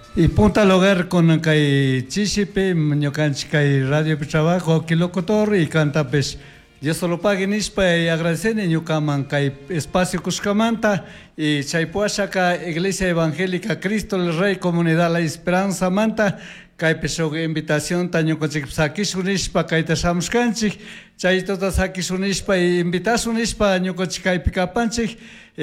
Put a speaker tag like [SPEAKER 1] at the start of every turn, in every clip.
[SPEAKER 1] Y punta lugar con kai chishipe, ñocanchi kai radio de trabajo, que locutor y canta pues. Yo solo pague nispa y agradecer ñucaman kai espacio cuscamanta y chaipuachaca Iglesia Evangélica Cristo el Rey Comunidad La Esperanza Manta kai peso invitación taño conseguisaki sunispa kai tasamskanchi chay tota saki sunispa invitación nispa ñucochi kai picapanchi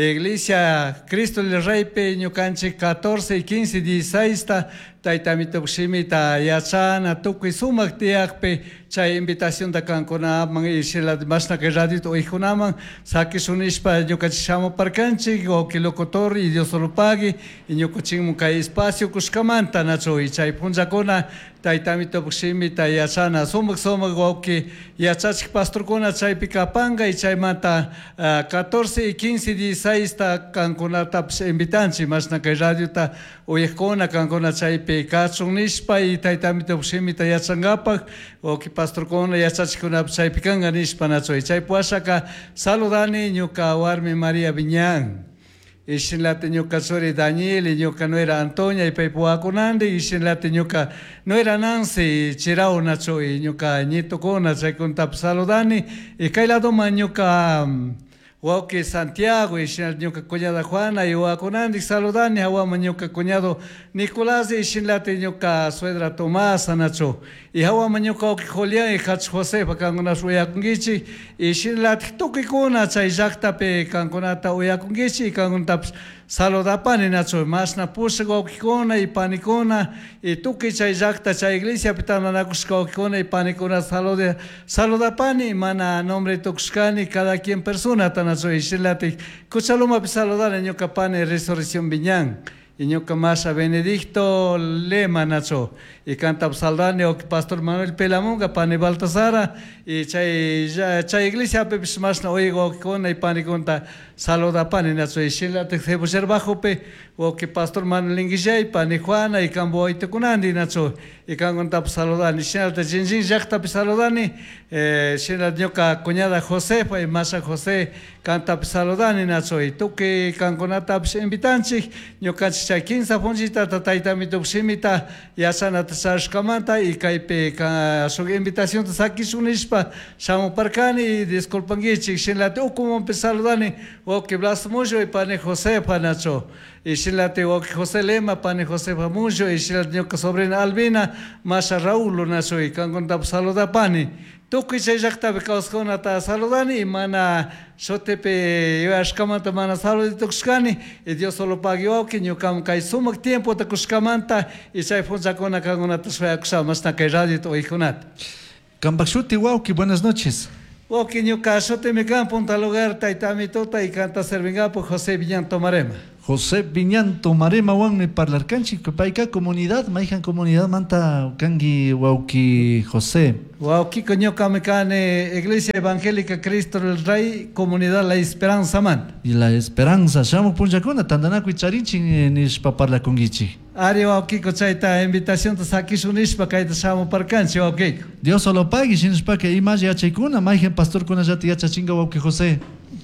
[SPEAKER 1] Iglesia Cristo el Rey pe ñucanchi 14 y 15 16 taitamito ximita yachana tukui sumak tiakpe chay invitación da canconaman y shela masna que radio to hijunaman saki sunispa ñucachi shamo parcanchi o que locutor y Dios solo pague y ñucochim kai espacio cuscamanta nacho y chay punzakona taitamito ximita yachana sumak o que yachachik pastor kona chay picapanga y chay mata 14 y 15 16 ta canconata invitanchi masna que radio ta o hijona cancona chay Kachung nispa y taitamito ximita yachangapak o que pastor kona yachachikuna chay pikanga nispa nacho y chay puasaka saludani ñuka warmi María Viñán y shinlate ñuka sori Daniel y ñuka no era Antonia y paipuakunandi y shinlate ñuka no era Nancy chirao nacho y ñuka ñito kona chay kuntap saludani y kailado ma ñuka Wauke Santiago y ñuka cuñada Juana y wakunandi saludani hawa ñuka cuñado Nicolás y shinlate ñuka suegra Tomás anacho y hawa ñuka oki Julián y Hach José pa kanguna uyakungichi y shinlate tuki kuna chay jakta pe kangunata uyakungichi y kangunta saludapani nacho más na pusga oki kuna y panikuna y tuki chay jakta chay iglesia pitana nakushka oki kuna y panikuna saludapani mana nombre tukushkani cada quien persona nacho y shilati kuchaluma saludar ñuka pane Resurrección Viñán y ñuka Masha Benedicto Lema nacho y canta saldane o pastor Manuel Pelamunga pane Baltasara y chay iglesia pepis más na oigo con y pane conta saluda pane nacho y shilati se puser bajo pe o que pastor Manuel Inguillay pane Juana y cambo oite kunandi nacho y conta saludani shilati jinjin jakta saludani shilati ñuka cuñada Josefa y Masha José canta saludani nacho y tu que canconata invitanchi ñuka chay 15 ponjita tataitamito ximita yasana tasashkamanta y kaipe su invitación tasaki sunispa shamo parcani y disculpangichi shinlate como saludani o que Blas Mujo y pane Josefa nacho y shinlate o que José Lema pane Josefa Mujo y shinlate ñuka sobrina Albina Masha Raúl nacho y canconta saluda pani Tukuy chay llaqta kawsaqkunata saludani mana shotepe yashkamanta mana saluditukushkani y Dios solo pagiwawki ñukaman kay sumak tiempo kushkamanta y chay funchakuna kankunata suyakushaman hasta kay radio uykunata.
[SPEAKER 2] Kambakshuti wawki, buenas noches.
[SPEAKER 1] Wawki ñuka shotemi kan punta lugar taytami tuta y canta servingapo José Viñán Tomarema.
[SPEAKER 2] José Viñán Tomarema wanmi parlarkanchik payka comunidad mayjan comunidad manta kangi wauki José.
[SPEAKER 1] Wauki ñuka mekane Iglesia Evangélica Cristo del Rey Comunidad La Esperanza man.
[SPEAKER 2] Y La Esperanza shamu punchakuna tandanaku charinchik nishpa parlakungichik.
[SPEAKER 1] Ari wauki chayta invitación ta sakishu nishpa kayta shamu parkanchi wauki.
[SPEAKER 2] Dios solo pague shinishpa que imaji yachaykuna mayjan pastor kuna yati yachachinga wauki José.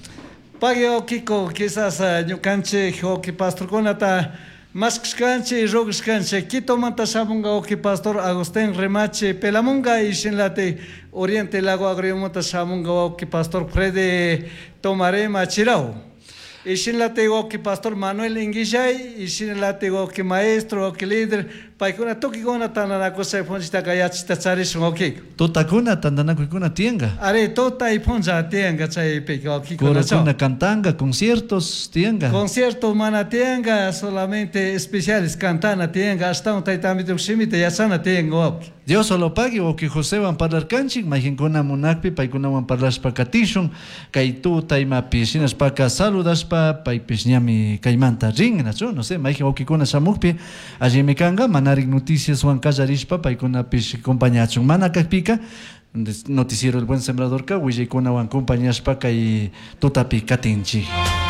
[SPEAKER 1] Pague o Kiko, quizás ñukanche o que pastor conata más canche rogues canche Quito manta shamunga o que pastor Agustín Remache Pelamunga y shinlate Oriente Lago Agriomota shamunga o que pastor Frede Tomarema Chirao y shinlate o que pastor Manuel Inguillay y shinlate o que maestro o que líder paikuna toki gona tanana cosa ponchita kayachita charis ngoki
[SPEAKER 2] totakuna tandanaku kuna tienga
[SPEAKER 1] are tota y ponja tienga chay peko kiko
[SPEAKER 2] na cantanga conciertos tienga
[SPEAKER 1] conciertos mana tienga solamente especiales cantana tienga hasta un taitamito shimita yasana tienga
[SPEAKER 2] Dios solo pague o que José van parlar kanchik majin kuna munakpi paikuna van parlar spakatishun kay tuta ima piscinas paka saludas pa pai pisñami kaymanta ring nacho no sé majin o que kuna samukpi allí me kanga Narik Noticias Juan Callarishpa paikuna pish compañachun mana kakpika noticiero El Buen Sembrador ka willaykuna wan compañashpa kay tutapi katinchi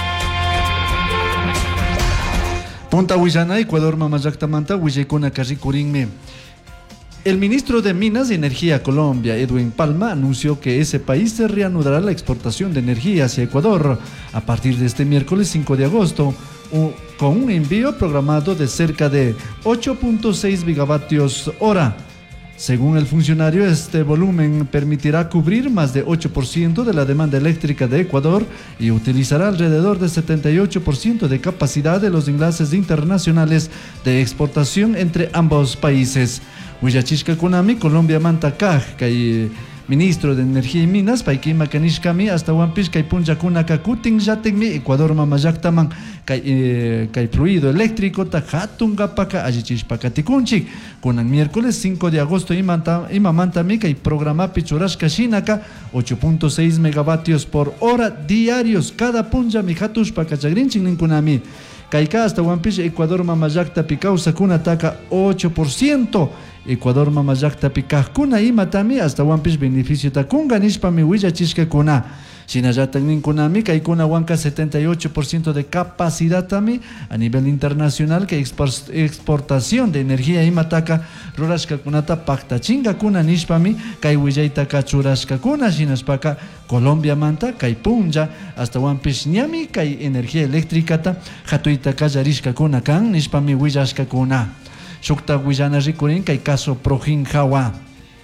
[SPEAKER 2] Punta Willana Ecuador mamallaktamanta willaykuna karikurinmi El ministro de Minas y Energía Colombia, Edwin Palma, anunció que ese país se reanudará la exportación de energía hacia Ecuador a partir de este miércoles 5 de agosto, con un envío programado de cerca de 8.6 gigavatios hora. Según el funcionario, este volumen permitirá cubrir más de 8% de la demanda eléctrica de Ecuador y utilizará alrededor de 78% de capacidad de los enlaces internacionales de exportación entre ambos países. Huillachishka Kunami, Colombia Mantacaj, que ministro de Energía y Minas, Paikima Kanishkami, hasta Wampish, Kai Punja Kunaka Kutin Yatenmi, Ecuador Mamayaktaman, Kai fluido eléctrico, Tajatunga Paka, Ajichish Pakatikunchik, Kunan miércoles 5 de agosto, Imamantami, Kai programa Pichurashka Shinaka, 8.6 megavatios por hora diarios, cada punja Mijatush Pakachagrinchin Kunami. Kaika hasta Wampish, Ecuador Mamayakta Picausa Kunataka 8%. Ecuador Mamayakta Pikakuna y Matami hasta Wampish beneficio Takunga Nishpami Huillachishka Kuna. Shinayatan Ninkunami, Kaikuna Huanca 78% de capacidad tami a nivel internacional que exportación de energía y mataka Rurashka Kunata Pacta Chinga Kuna Nishpami, Kai Huillaita Kachurashka Kuna, Shinaspaka Colombia Manta, Kai Punja, hasta Wampish Nyami, Kai energía eléctrica ta, Hatuita Kallarishka Kuna Kan, Nishpami Huillashka Kuna. Shukta Huillana Rikurin, Kai caso Projin Hawa.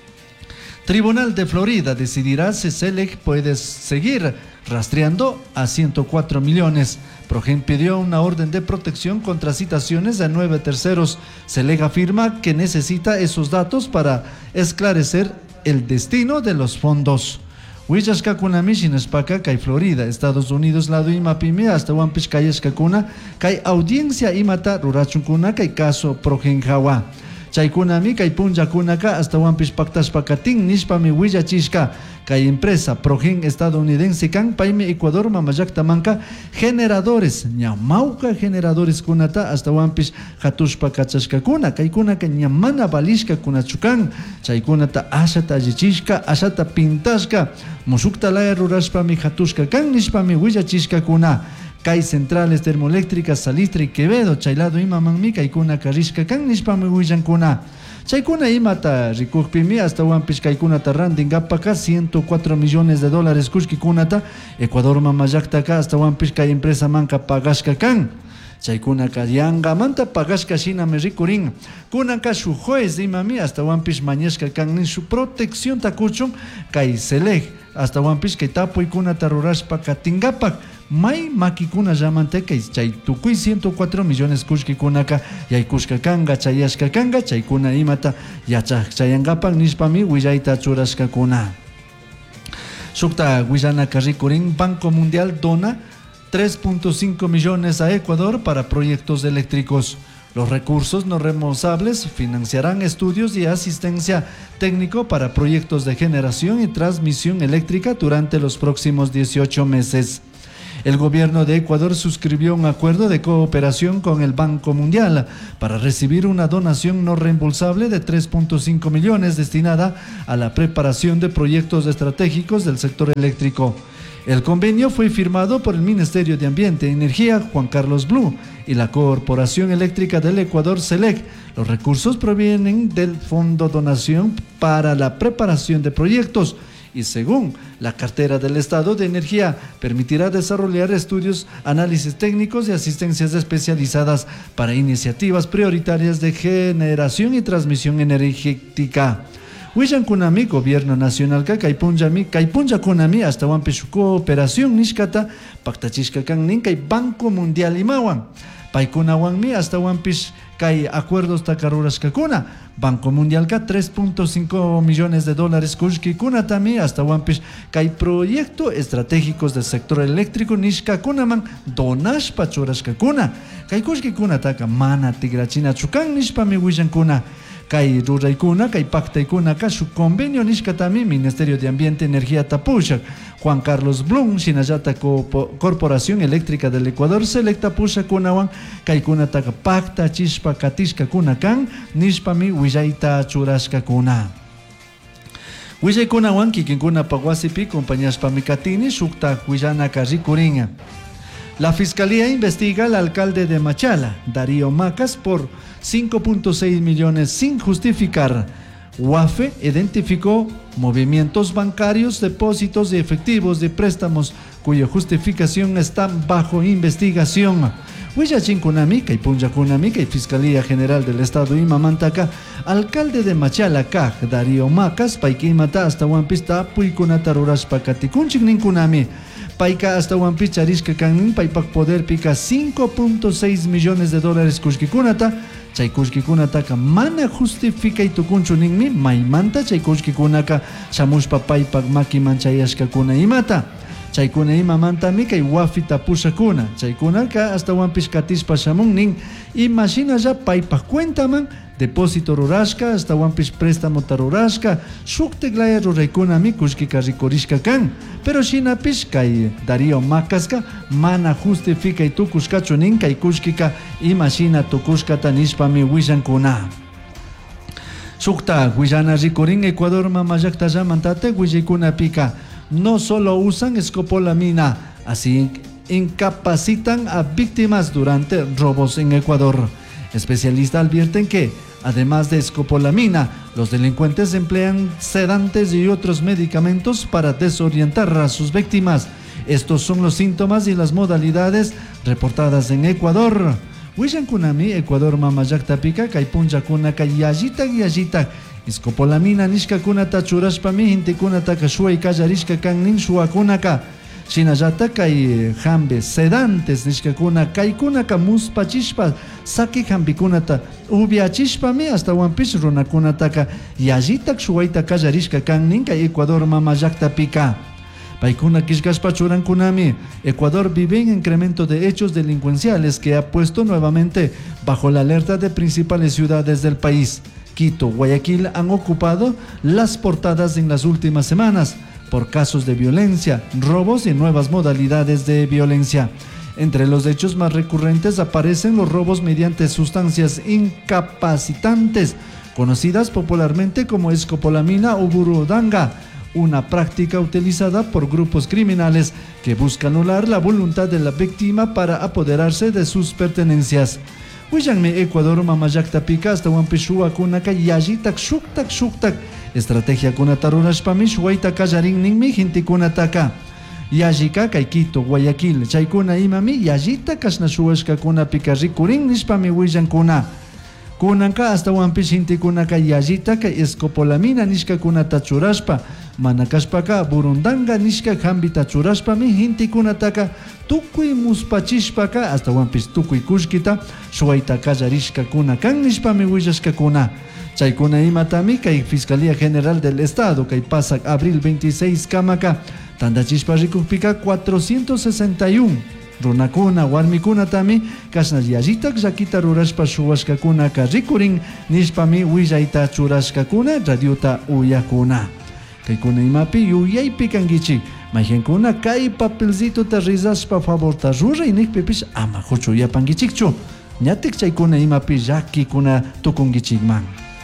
[SPEAKER 2] Tribunal de Florida decidirá si SELEC puede seguir rastreando a 104 millones. Progen pidió una orden de protección contra citaciones a 9 terceros. SELEC afirma que necesita esos datos para esclarecer el destino de los fondos. Huillashka Kunami Shinashpaka, Kai Florida, Estados Unidos, lado Imapimi, hasta Wampish Kayashka Kuna, Kai audiencia Imata, Rurachun Kuna, Kai caso Progen Hawa. Chaykunami, Kai Punja Kunaka, hasta Wampish Pactashpakatin, Nishpami Huillachishka, Kai empresa Progen estadounidense, Kan Paime Ecuador, Mamayakta Manka, generadores, Ñamauka generadores Kunata, hasta Wampish Hatushpa Kachashka Kuna, Kai Kunaka Ñamana Balishka Kunachukan, Chaykunata Ashata Yichishka, Ashata Pintashka, Musukta Laya Rurashpami Hatushka Kan, Nishpami Huillachishka Kuna. Kai centrales termoeléctricas Salistre y Quevedo, Chaylado Imamanmi, Kaikuna Karishka Kan, Nishpami Huillan Kuna. Chaykuna Imata, Rikukpimi, hasta Wampish Kaikuna Tarrandin Gapaka, 104 millones de dólares Kushki Kunata, Ecuador Mamayakta Ka, hasta Wampish Kai empresa Manka Pagashka Kan. Chaykuna Kayanga Manta Pagashka Shina Merikurin, Kunaka Shujoes Imami, hasta Wampish Mañeshka Kan, en su protección Takuchun, Kai Selej, hasta Wampish Kaitapo y Kunata Rurashpa Katingapak. Mai makikuna llamanteka chay tukui 104 millones kushki kunaka yaykushka kanga chayashka kanga chaykuna imata yachak chayangapan nishpami willaita churashka kuna. Shukta Huillana Karikurin, Banco Mundial dona 3.5 millones a Ecuador para proyectos eléctricos. Los recursos no reembolsables financiarán estudios y asistencia técnico para proyectos de generación y transmisión eléctrica durante los próximos 18 meses. El gobierno de Ecuador suscribió un acuerdo de cooperación con el Banco Mundial para recibir una donación no reembolsable de 3.5 millones destinada a la preparación de proyectos estratégicos del sector eléctrico. El convenio fue firmado por el Ministerio de Ambiente y Energía, Juan Carlos Blue, y la Corporación Eléctrica del Ecuador, SELEC. Los recursos provienen del Fondo Donación para la Preparación de Proyectos y, según la cartera del Estado de Energía, permitirá desarrollar estudios, análisis técnicos y asistencias especializadas para iniciativas prioritarias de generación y transmisión energética. Huillan Kunami, Gobierno Nacional Kaipunja Kunami, hasta Wampish Cooperación Nishkata, Pactachishka Kan Ninkai, Banco Mundial Imawan, Paikuna Wanmi, hasta Wampish Kai Acuerdos Takarurashka Kuna, Banco Mundial Ka 3.5 millones de dólares Kushki Kuna Tami, hasta Wampish Kai Proyecto Estratégicos del Sector Eléctrico Nishka Kunaman, Donash Pachurashka Kuna, Kai Kushki Kuna Taka Mana Tigrachina Chukan Nishpami Huillan Kuna. Kai Ruraykuna, Kai Pactaykuna, Ka su convenio Nishkatami, Ministerio de Ambiente y Energía Tapushak, Juan Carlos Blum, Shinayata Corporación Eléctrica del Ecuador, Selecta Pusha Kunawan, Kai Kunataka Pacta, Chishpa Katishka Kunakan, Nishpami, Willaita Churashka Kuna. Willay Kunawan, Kikinkuna Paguasipi, Compañías Pamikatini, Shukta Huillana Karikuringa. La Fiscalía investiga al alcalde de Machala, Darío Macas, por 5.6 millones sin justificar. UAFE identificó movimientos bancarios, depósitos y efectivos de préstamos cuya justificación está bajo investigación. Huillachinkunami, kay punllakunami, kay Fiscalía General del Estado Imamantaka, alcalde de Machalakaj, Darío Macas, paykimata hasta Wampista, puikunata rurashpa katikunchik ninkunami. Paika hasta Wampis charishka kanin, paipak poder pica $5.6 millones kushkikunata, chay kushkikunataka mana justifica y tukunchu ninmi, maimanta chay kushkikunaka shamushpa paipak maki manchayashkakuna imata. Chaykuna imamantami kay wafita pushakuna, chaykunaka hasta Wampis katishpa shamun nin, imagina ya paipak cuentaman, depósito rurashka, hasta Wampis préstamo rurashka, shukteglaya ruraykunami kushkika rikurishka kan, pero shinapish kay Darío Macaska mana justifica y tukushkachu nin kay kushkika imagina tukushkata nishpami wishankuna. Shukta Guayana rikurin Ecuador mamayakta llamantate Guayaykuna pika no solo usan escopolamina, así incapacitan a víctimas durante robos en Ecuador. Especialistas advierten que, además de escopolamina, los delincuentes emplean sedantes y otros medicamentos para desorientar a sus víctimas. Estos son los síntomas y las modalidades reportadas en Ecuador. Huillankunami, Ecuador mamayakta pika, kaypunchakuna yallitak escopolamina nishkakunata churashpami intikunata kashuay kallarishka kan nin shuakunaka. Shinallata kay hambe sedantes nishkakuna kaykunaka muspachishpa saki hambikunata ubiachishpami hasta Wampis runakunataka yallitak shuayta kallarishka kan nin kay Ecuador mamayakta pika. Paikuna kishkashpa churankunami, Ecuador vive en incremento de hechos delincuenciales que ha puesto nuevamente bajo la alerta de principales ciudades del país. Quito, Guayaquil han ocupado las portadas en las últimas semanas por casos de violencia, robos y nuevas modalidades de violencia. Entre los hechos más recurrentes aparecen los robos mediante sustancias incapacitantes, conocidas popularmente como escopolamina o burundanga, una práctica utilizada por grupos criminales que buscan anular la voluntad de la víctima para apoderarse de sus pertenencias. Huillanme Ecuador mamayakta pika hasta Wampishua kunaka yallitak shuktak estrategia kunata rurashpami shuayta kallarin ninmi hintikunataka yallika kay Quito, Guayaquil chaykuna imami yallita kashnashuashkakuna pika rikurin nishpami huillankuna kunanka hasta Wampish hintikunaka yallita kay escopolamina nishkakunata churashpa manakashpaka burundanga nishka hambita churashpami hintikunataka tukuy muspachishpaka hasta Wampish tukuy kushkita shuayta kallarishkakuna kan nishpami willashkakuna. Chaykuna imatami kay Fiscalía General del Estado kay pasak abril 26 kamaka tandachishpa rikukpika 461 runakuna warmikuna tami kasna yallitak llakita rurashpa shuwashkakuna rikurin nishpami willayta churashkakuna radiota uyakuna. Kaykuna imapi yuyaypi kangichik mayjenkuna kay papelcito ta rizashpa favorta ruray nikpipish ama huchuyapangichikchu ñatik chaykuna imapi llakikuna tukungichikman.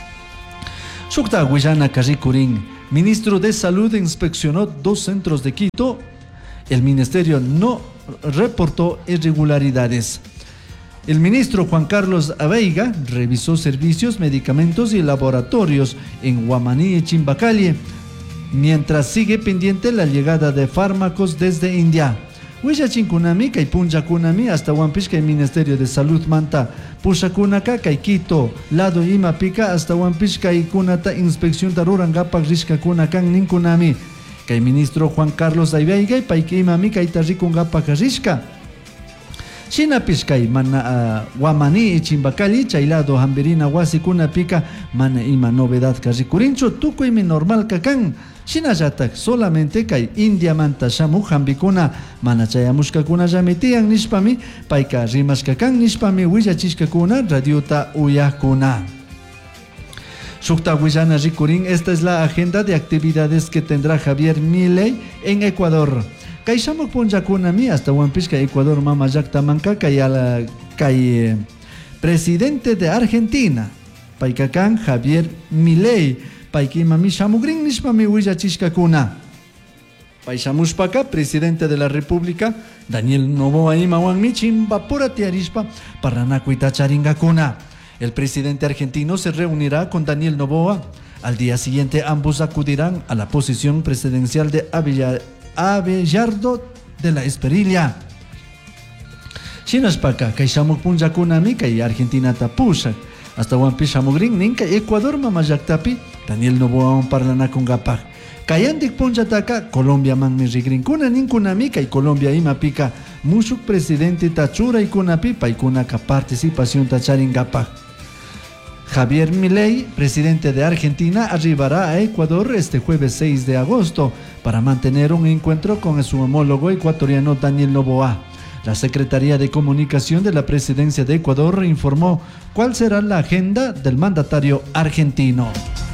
[SPEAKER 2] Shukta Guayana Carricurín, ministro de Salud inspeccionó 2 centros de Quito. El ministerio no reportó irregularidades. El ministro Juan Carlos Aveiga revisó servicios, medicamentos y laboratorios en Huamaní y Chimbacalle, mientras sigue pendiente la llegada de fármacos desde India. Huillachinkunami, kay punllakunami, hasta Wampish kay Ministerio de Salud manta, pushakunaka kay Quito, lado imapika, hasta Wampish kay kunata inspección tarurangapak rishkakuna kan ninkunami, kay ministro Juan Carlos Aveiga, payki imami kay tarrikungapak rishka. Shinapish kay mana Huamaní y Chimbacali, chay lado Hambirina wasikuna pika, mana ima novedad karrikurincho, tukuymi normal kakan. Shinallatak solamente kay India manta shamu hambikuna mana chayamushkakuna llamitian nishpami payka rimashkakan nishpami willachishkakuna radiota uyakuna. Shukta Guayana rikurin, esta es la agenda de actividades que tendrá Javier Milei en Ecuador. Kay shamuk punjakunami hasta Wampishka Ecuador mamayakta manka kay presidente de Argentina paykakan Javier Milei payki mami shamugrin nishpami willachishkakuna. Pay shamushpaka presidente de la República Daniel Noboa imawanmi chimbapura tiarishpa paranakuita charingakuna. El presidente argentino se reunirá con Daniel Noboa. Al día siguiente ambos acudirán a la posición presidencial de Abelardo de la Espriella. Shinaspaka, kay shamuk punjakunami, kay Argentina tapushak. Hasta wampi shamugrin, ninka Ecuador mamayaktapi, Daniel Noboa parlanakun gapak. Kayandik punjataka, Colombia man mi rigrin kuna ninkunami, kay Colombia imapika, mushuk presidente tachura y kunapi, paikunaka participación tacharin gapak. Javier Milei, presidente de Argentina, arribará a Ecuador este jueves 6 de agosto para mantener un encuentro con su homólogo ecuatoriano Daniel Noboa. La Secretaría de Comunicación de la Presidencia de Ecuador informó cuál será la agenda del mandatario argentino.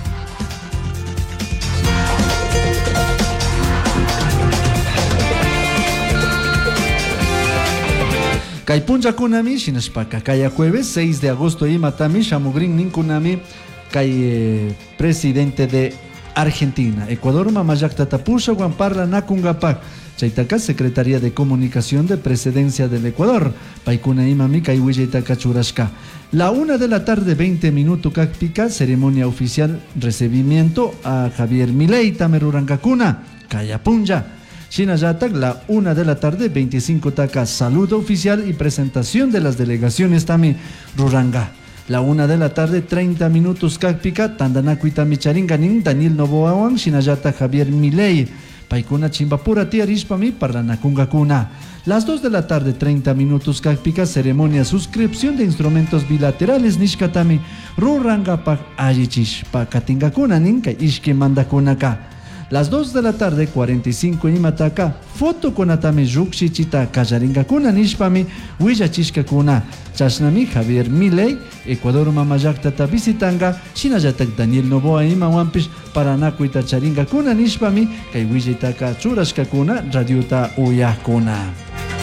[SPEAKER 2] Kay punjakunami shinashpaka kaya jueves 6 de agosto imatami shamugrin ninkunami kay presidente de Argentina. Ecuador mamayakta tapusha guamparla nakungapak. Chaitaka Secretaría de Comunicación de Presidencia del Ecuador. Paikuna imami kay willaitaka churashka. La 1 de la tarde 20 minutos kakpika ceremonia oficial recibimiento a Javier Milei tamerurankakuna kaya punja. Shinayatak, la 1 de la tarde, 25 taka, saludo oficial y presentación de las delegaciones tami Ruranga. La 1 de la tarde, 30 minutos kakpika, Tandanakuita Micharinganin, Daniel Noboawan, Shinayatak, Javier Milei, Paikuna Chimbapura Tiarishpami, Parlanakungakuna. Las 2 de la tarde, 30 minutos kakpika, ceremonia suscripción de instrumentos bilaterales Nishkatami, Ruranga Pak Ayichish, Pakatingakuna Ninka, Ishki Mandakunaka. Las 2 de la tarde, 45 imataka, foto con atami Rukshichita, Kajaringakuna Nishpami, Huillachishkakuna, Chasnami, Javier Milei, Ecuador Mamayakta visitanga, Shinayatak Daniel Noboa Imawampish, Paranakuita Charingakuna Nishpami, Kay Huillitaka Churashkakuna, Radiuta Uyakuna.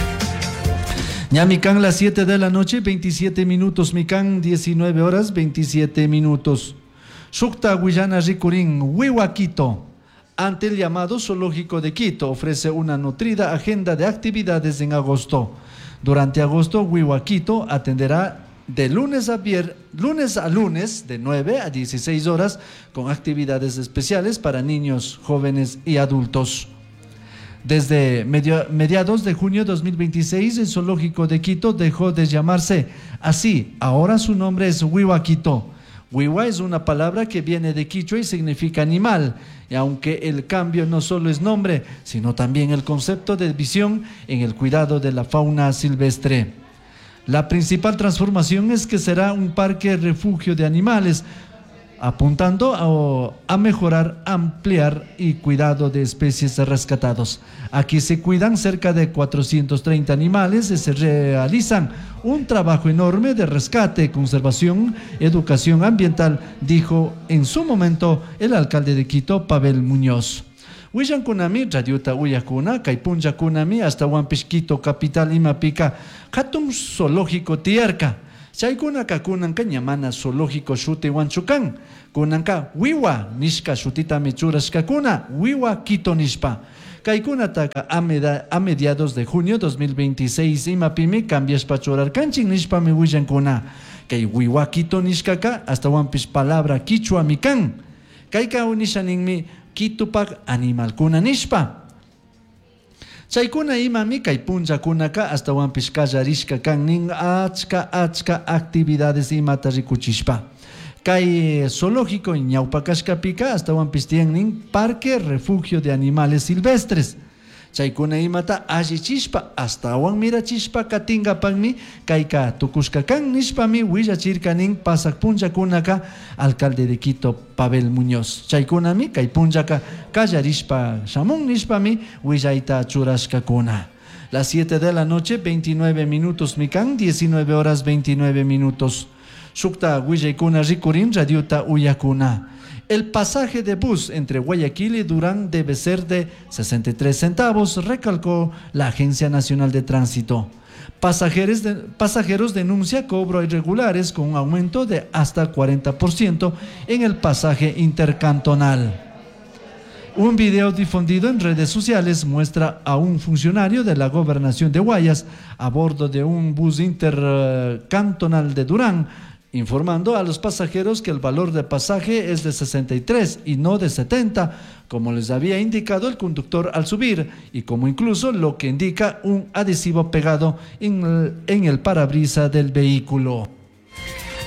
[SPEAKER 2] Ñamikan las 7 de la noche, 27 minutos, Mikan 19 horas, 27 minutos. Sukta Huillana Rikurin, Huihuaquito. Ante el llamado Zoológico de Quito, ofrece una nutrida agenda de actividades en agosto. Durante agosto, Huihuaquito atenderá de lunes a lunes, de 9 a 16 horas, con actividades especiales para niños, jóvenes y adultos. Desde mediados de junio de 2026, el Zoológico de Quito dejó de llamarse así. Ahora su nombre es Huihuaquito. Huihua es una palabra que viene de quichua y significa animal, y aunque el cambio no solo es nombre, sino también el concepto de visión en el cuidado de la fauna silvestre. La principal transformación es que será un parque refugio de animales, apuntando a mejorar, ampliar y cuidado de especies rescatados. Aquí se cuidan cerca de 430 animales y se realizan un trabajo enorme de rescate, conservación, educación ambiental, dijo en su momento el alcalde de Quito, Pavel Muñoz. Huillan kunami, radiuta uyakuna, kaipunja kunami, hasta Huampish Quito, capital Imapika, Hatum Zoológico Tierca. Chaykunaka kunanka ñamana zoológico shuti wanchukan. Kunanka Huihua nishka shutita michurashkakuna, Huihua Quito nishpa. Kaikunataka a mediados de junio 2026 imapimi cambiashpa churarkanchin nishpa mi huillankuna. Kay Huihua Quito nishkaka hasta Huampish palabra quichua mikan. Kaika unishaninmi Quitupak animalkuna nishpa. Chaykuna imami kay punjakunaka hasta Huampish kallarishka kan nin achka actividades imata rikuchishpa. Kay zoológico ñawpakashkapika hasta Huampish tiyan nin parque refugio de animales silvestres. Chaykuna imata allichishpa hasta wan mirachishpa katingapanmi kayka tukushka kan nishpami willachirka nin pasak punjakunaka alcalde de Quito Pavel Muñoz. Chaykunami kay punjaka kallarishpa shamun nishpami willaita churashkakuna. Las 7 de la noche 29 minutos mikan, 19 horas 29 minutos. Shukta willaykuna rikurin radiuta uyakuna. El pasaje de bus entre Guayaquil y Durán debe ser de 63 centavos, recalcó la Agencia Nacional de Tránsito. Pasajeros denuncia cobro irregulares con un aumento de hasta 40% en el pasaje intercantonal. Un video difundido en redes sociales muestra a un funcionario de la gobernación de Guayas a bordo de un bus intercantonal de Durán informando a los pasajeros que el valor de pasaje es de 63 y no de 70, como les había indicado el conductor al subir, y como incluso lo que indica un adhesivo pegado en el parabrisas del vehículo.